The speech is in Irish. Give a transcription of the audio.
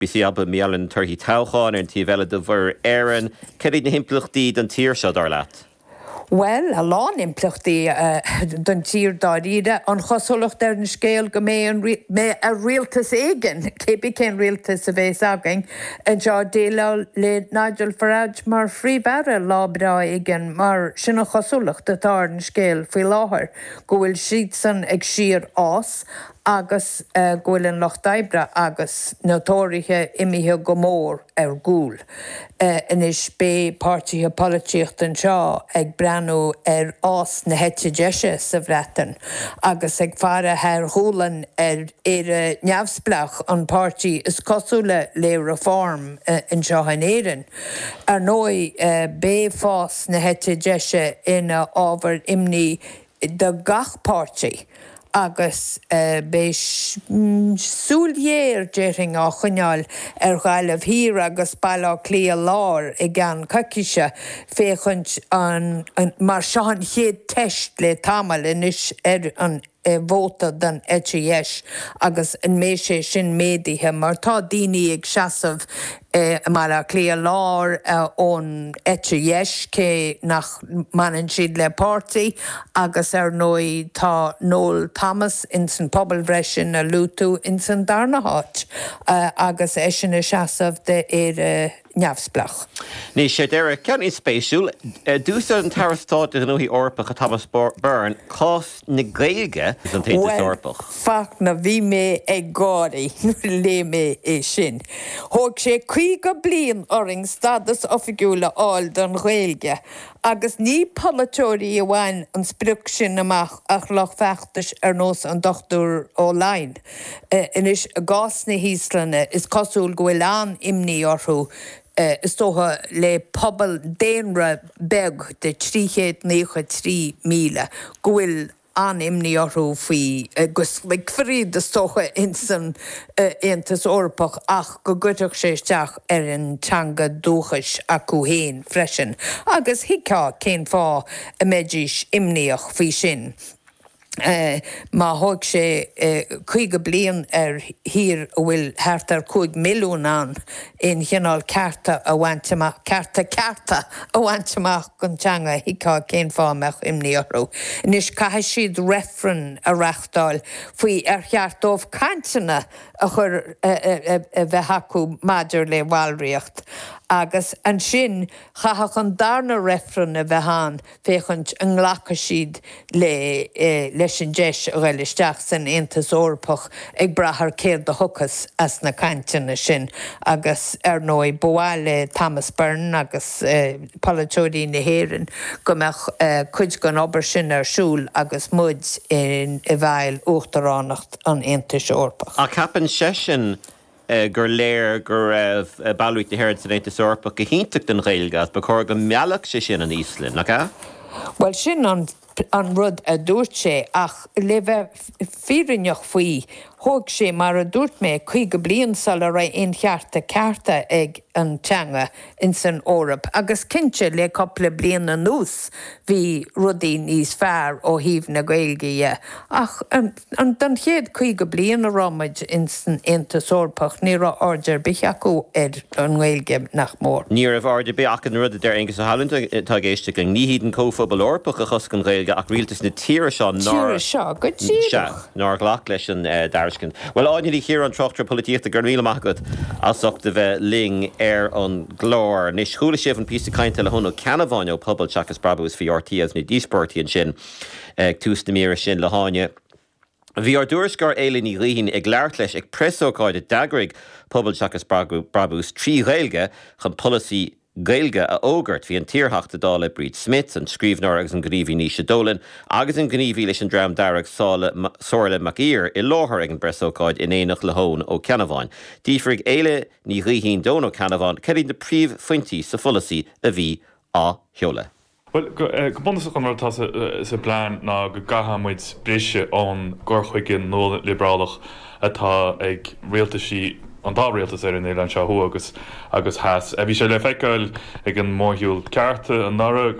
Bhí ab meallan turthaí toghcháin ar an tíomhheile do bhur éan, cead na himplachtaí don tír seo dar leat? Well, a lán implachtaí don tír dáíide an chosolacht ar na scéal go mé a rialtas éigen, cébí cén rialtas a bheits againn, a dá déile le Nigel Farage mar fríbere lábra éigen mar sinna chosolacht atá na scéal faoi láthair, go bhfuil siad san ag siar ás, agus gohfuil an Loch Daibre agus notóirithe imithe go mór ar gúl. Inis bé pártithe políocht an seo ag breanú ar ás na hete deise sa bhreatan, agus ag fara thar thuúlan ar neamhsplach an pártí is cosúla le reform in seo an éireann. Ar nói bé fás na hete deise ina ábhar imní de gach pártí. Agus béis súlhéir déring á chuneáil ar ghaileh hír agus bailá clí a lár i gan caiciise féchunt an mar seán chéad teist le tamil inis ar an bhóta den ETS agus an méise sin médaithe mar tá daoine ag seasamh mar a clí a lár ón ETS cé nach manan siad le pártaí agus ar nói tá Noel Thomas in san pobl bhreisin a lútú in san darnahat agus sin a seasamh de neamhsplach. Ní sé deire cean is spéisiúil, dúsa an tarastáid an uí orpach a Thomas Byrne cás na Gaeilge an taontas orpach. Fach na bhí mé ag gádaí le mé é sin. Thóg sé 5 bliain oring stadas ofigiúla áil don Gaeilge, agus ní polatóirí a bhain an spruc sin amach ach lech feachtas ar nós an dochtúr óláin. Inis gás na híslanne is cosúil go bhfuil an imní orthú is tócha le pobl déanra beg de 393 míle go bhfuil an imní orthú faoi gus le fríd is tócha in san Aontas Orpach ach go gcuideach sé isteach ar an teanga dúchais acu héin freisin. Agus hiicá cén fá a méidís imníoch faoi sin. Má thug sé 5 bliain ar hir bhfuil thart ar 5 milliún an in cheanál carta a bhaintteach carta a bhaintteach gon teanga hiicá cén fámeach imní orthú. Nis caithfidh siad referen a reachtáil faoi ar cheartómh cantainna a chur a bheith acu maidir le bhallríocht. Agus an sin chathach an darna referen a bheith an féchunt an nglacha siad leis an deis a bhfuil isteach san Aontas Orpach ag brathar céir de thuchas as na cantainna sin agus ar nói bháile Thomas Byrne agus polatóirí na hÉireann go meach cuid gan obair sin ar siúl agus muid in i bhfeil uachtaránacht an Aontas Orpach. A capan sesin gur léir gur raibh bailúit na hÉireann san Aontas Orpach go hintach den Gaeilge ba chur go mealach sé sin an Ísland, nach? Well, sin an rud a dúirt sé ach le bheith fírinneach faoi thug sé mar a dúirt mé 5 bliain sal a raibh on chearta carta ag an teanga in san órap agus cinse le coppla bliain na nús hí rudaí níos fearr ó híomh na Gaeilge ach an don chéad 5 bliain a rámaid in san Aontas Orpach ní ra ordeir bich acu ar an Gaeilge nach mór. Ní rah ordeir be ach an rud a Angus O'Halloran tá géiste go ní híad an cóphobal Orpach a chus an Gaeilge ach rialtas na tíre seo go tíirech ná ghlach leis an daircin. Well, áidirlí chéar an trochttar polítíochta gur míle maithagad asachta bheith ling ar an glór. Nis chuala sibh an písa cainte le hunna Canabháin ó pobl Seachas Brabús fí RT as na díspórtaí an sin ag tús na míra sin le háine. Bhí ar dúrascar éileán í rihin ag leart leis ag presócáid a dagraigh pobl Seachas Brabús trí Gaeilge chun policy Gaeilge a ógart hí an tíorthachta dála Bríd Smith an scríbhneoir agus an gníomhí Níosa Dolan agus an gníomhí leis an dream dearg Sorla MacIar i láthair ag an presócáid in éanach le hón ó Canabháin. Dífrig éile ní rithín dón ó Canabháin ceirn de príomh fointí sa folasaí a bhí á sheola. Well, go bundas an tá sa plán ná go gahamid brise ón gorchuigin nó liberálach atá ag rialtaí an dá rialtas ar in Éireann seo agus has. Bhí sé le feiceáil ag an mórthúil cearta an nara